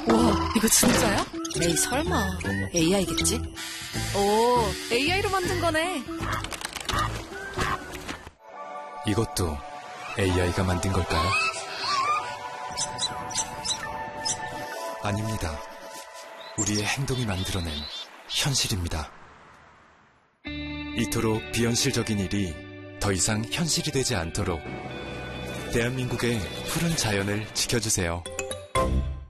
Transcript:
와, 이거 진짜야? 에이, 설마. AI겠지? 오, AI로 만든 거네. 이것도 AI가 만든 걸까요? 아닙니다. 우리의 행동이 만들어낸 현실입니다. 이토록 비현실적인 일이 더 이상 현실이 되지 않도록 대한민국의 푸른 자연을 지켜주세요.